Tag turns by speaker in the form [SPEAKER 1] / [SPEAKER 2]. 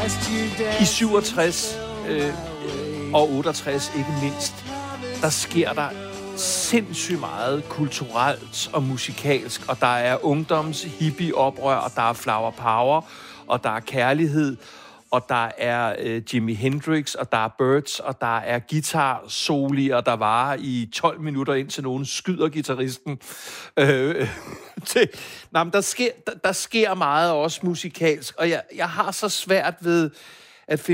[SPEAKER 1] I 67 og 68 ikke mindst, der sker der sindssygt meget kulturelt og musikalsk, og der er ungdoms hippie-oprør, og der er flower power, og der er kærlighed, og der er Jimi Hendrix, og der er Byrds, og der er guitar-solier, der varer i 12 minutter, indtil nogen skyder guitaristen. Der sker meget også musikalsk, og jeg har så svært ved at finde